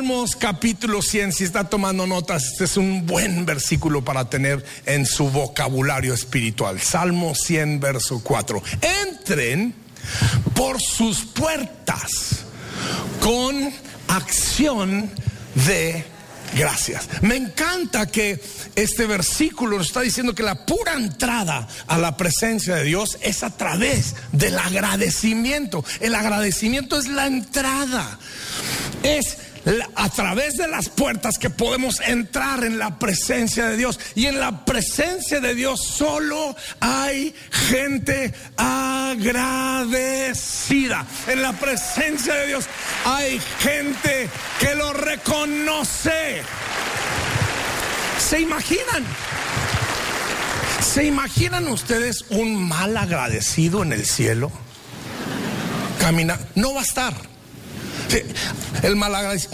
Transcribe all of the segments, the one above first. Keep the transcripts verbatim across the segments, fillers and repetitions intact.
Salmos capítulo cien, si está tomando notas, este es un buen versículo para tener en su vocabulario espiritual. Salmo cien, verso cuatro. Entren por sus puertas con acción de gracias. Me encanta que este versículo nos está diciendo que la pura entrada a la presencia de Dios es a través del agradecimiento. El agradecimiento es la entrada. Es a través de las puertas que podemos entrar en la presencia de Dios. Y en la presencia de Dios solo hay gente agradecida. En la presencia de Dios hay gente que lo reconoce. ¿Se imaginan? ¿Se imaginan ustedes un mal agradecido en el cielo? Camina, no va a estar. El malagradecido,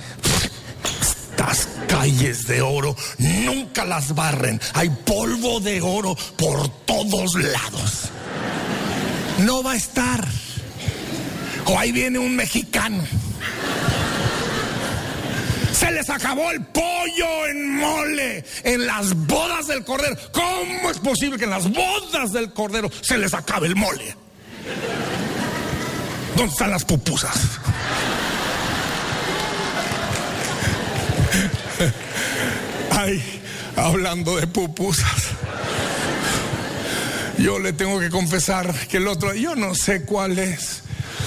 estas calles de oro nunca las barren, hay polvo de oro por todos lados. No va a estar. O ahí viene un mexicano, se les acabó el pollo en mole en las bodas del Cordero. ¿Cómo es posible que en las bodas del Cordero se les acabe el mole? ¿Dónde están las pupusas? Ay, hablando de pupusas, yo le tengo que confesar que el otro, yo no sé cuál es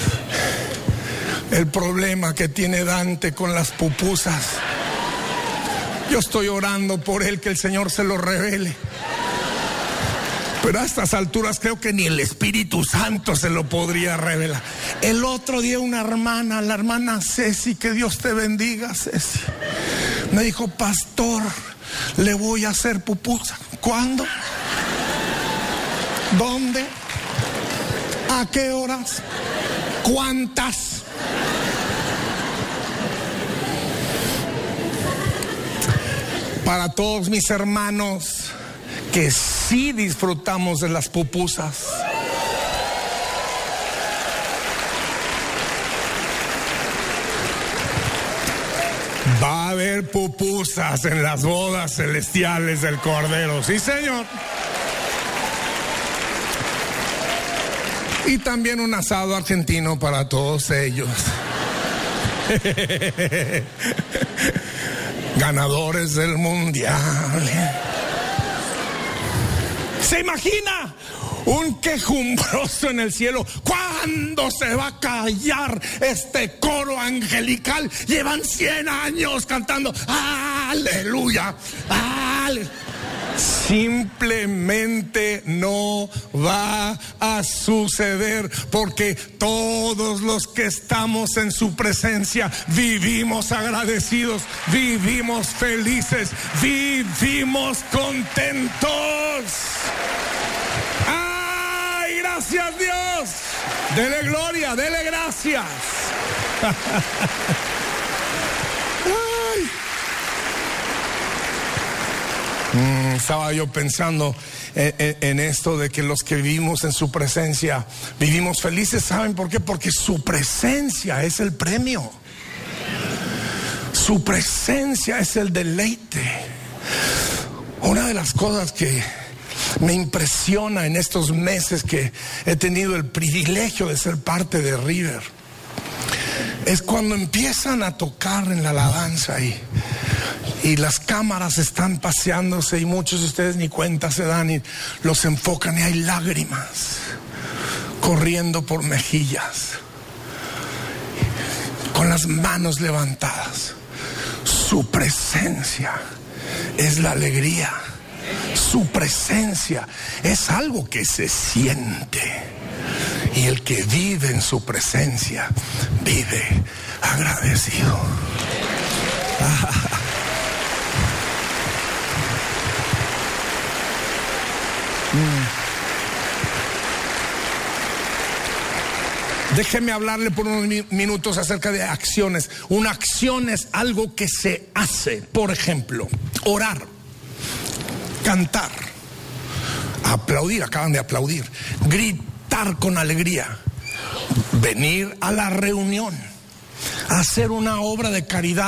el problema que tiene Dante con las pupusas. Yo estoy orando por él, que el Señor se lo revele. Pero a estas alturas creo que ni el Espíritu Santo se lo podría revelar. El otro día una hermana, la hermana Ceci, que Dios te bendiga, Ceci, me dijo: pastor, le voy a hacer pupusa. ¿Cuándo? ¿Dónde? ¿A qué horas? ¿Cuántas? Para todos mis hermanos que sí disfrutamos de las pupusas, va a haber pupusas en las bodas celestiales del Cordero. Sí, Señor. Y también un asado argentino para todos ellos. Ganadores del mundial. ¿Se imagina un quejumbroso en el cielo? ¿Cuándo se va a callar este coro angelical? Llevan cien años cantando aleluya, aleluya. Simplemente no va a suceder, porque todos los que estamos en su presencia vivimos agradecidos, vivimos felices, vivimos contentos. ¡Ay, gracias Dios! Dele gloria, dele gracias. Ay. Mm, estaba yo pensando en, en, en esto de que los que vivimos en su presencia vivimos felices. ¿Saben por qué? Porque su presencia es el premio. Su presencia es el deleite. Una de las cosas que me impresiona en estos meses que he tenido el privilegio de ser parte de River es cuando empiezan a tocar en la alabanza y, y las cámaras están paseándose y muchos de ustedes ni cuenta se dan y los enfocan y hay lágrimas corriendo por mejillas con las manos levantadas. Su presencia es la alegría. Su presencia es algo que se siente. Y el que vive en su presencia vive agradecido. Déjeme hablarle por unos minutos acerca de acciones. Una acción es algo que se hace. Por ejemplo, orar, cantar, aplaudir, acaban de aplaudir, gritar con alegría, venir a la reunión, hacer una obra de caridad.